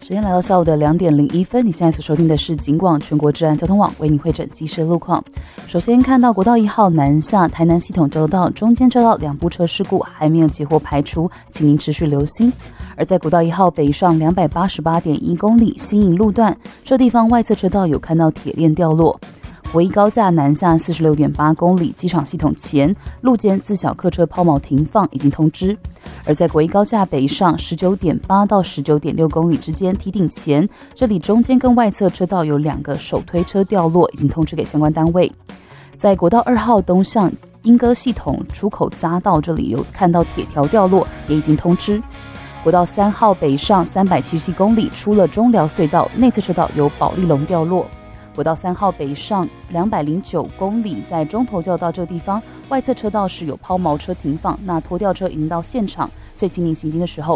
时间来到下午的2点01分，你现在所收听的是警广全国治安交通网为你汇整即时路况。首先看到国道1号南下台南系统交流道中间车道2部车事故还没有结获排除，请您持续留心。而在国道1号北上288.1公里新营路段，这地方外侧车道有看到铁链掉落。国一高架南下46.8公里机场系统前路肩自小客车抛锚停放已经通知。而在国一高架北上19.8到19.6公里之间梯顶前，这里中间跟外侧车道有2个手推车掉落，已经通知给相关单位。在国道2号东向莺歌系统出口匝道，这里有看到铁条掉落，也已经通知。国道3号北上377公里，出了中寮隧道内侧车道有保利龙掉落。国道3号北上209公里，在中头交道这个地方，外侧车道是有抛锚车停放，那拖吊车已经到现场，所以请您行经的时候